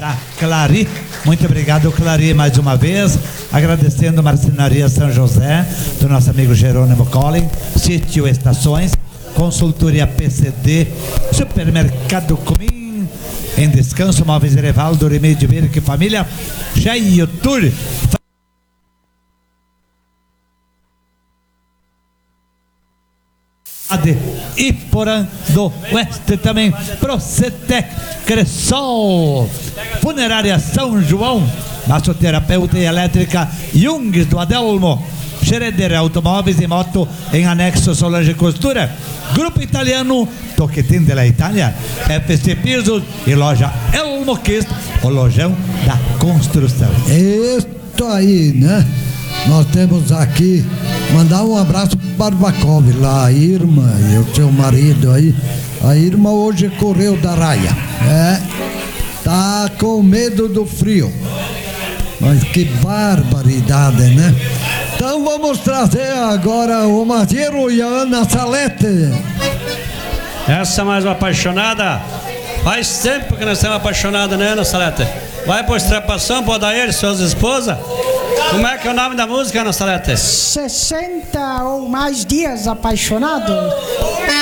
da Clari. Muito obrigado, Clari, mais uma vez. Agradecendo Marcenaria São José, do nosso amigo Jerônimo Collin, Sítio Estações, Consultoria PCD, Supermercado Comim, Em Descanso, Móveis Erevaldo, Remédio Virque Família, Jaio Tour, Iporã do Oeste também, Procetec, Cressol, Funerária São João, Massoterapeuta e Elétrica Jung do Adelmo, Schroeder Automóveis e Moto em anexo Solange Costura, Grupo Italiano Toquetin de la Itália, FC Pisos e Loja Elmo Quist, o lojão da construção. Isso aí, né? Nós temos aqui, mandar um abraço pro Barbacov lá, a Irma e o seu marido aí. A Irma hoje correu da raia, tá com medo do frio, mas que barbaridade, né? Então vamos trazer agora o Maziero e a Ana Salete. Essa mais uma apaixonada. Faz tempo que nós estamos apaixonados, né, Ana Salete? Vai por extrapação, pro Odair, suas esposas. Como é que é o nome da música, Ana Salete? 60 ou mais dias apaixonado.